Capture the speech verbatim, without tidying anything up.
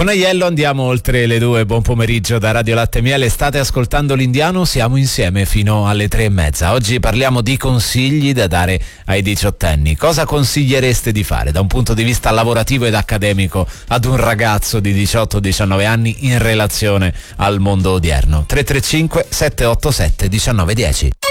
Con Aiello andiamo oltre le due. Buon pomeriggio da Radio Latte e Miele. State ascoltando l'Indiano, siamo insieme fino alle tre e mezza. Oggi parliamo di consigli da dare ai diciottenni. Cosa consigliereste di fare da un punto di vista lavorativo ed accademico ad un ragazzo di diciotto diciannove anni in relazione al mondo odierno? tre tre cinque sette otto sette uno nove uno zero.